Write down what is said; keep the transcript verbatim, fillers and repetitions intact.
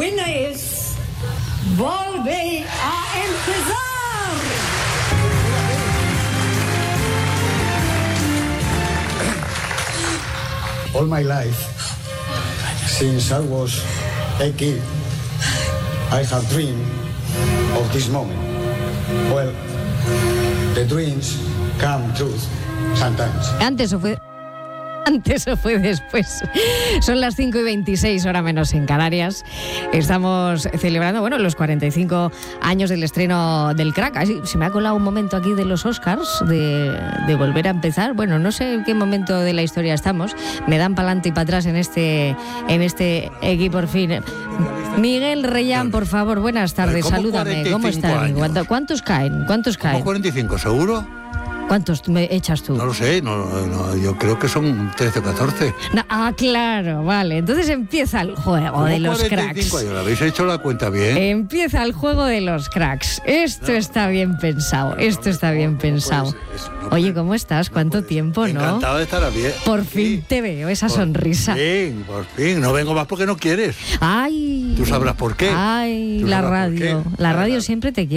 buena es Volver a empezar. All my life, since I was a kid, I have dreamed of this moment. Well, the dreams come true sometimes. Antes o fue... Antes o fue después. Son las cinco y veintiséis, hora menos en Canarias. Estamos celebrando, bueno, los cuarenta y cinco años del estreno del Crack. Así, se me ha colado un momento aquí de los Oscars, de, de volver a empezar. Bueno, no sé en qué momento de la historia estamos. Me dan para adelante y para atrás en este, en este equipo, por fin. Miguel Reyán, por favor, buenas tardes. Salúdame. ¿Cómo estás? ¿Cuántos caen? ¿Cuántos caen? ¿Cómo cuarenta y cinco, seguro? ¿Cuántos me echas tú? No lo sé, no, no, yo creo que son trece o catorce. No, ah, claro, vale. Entonces empieza el juego de los cracks. ¿Lo habéis hecho la cuenta bien? Empieza el juego de los cracks. Esto no, está bien pensado, no, esto no, está bien no, pensado. No puedes, no Oye, puedes, ¿cómo estás? ¿Cuánto no tiempo, no? Encantado de estar bien. Por fin sí. Te veo esa por sonrisa. Por fin, por fin. No vengo más porque no quieres. Ay. Tú sabrás por qué. Ay, la radio. La radio siempre te quiere.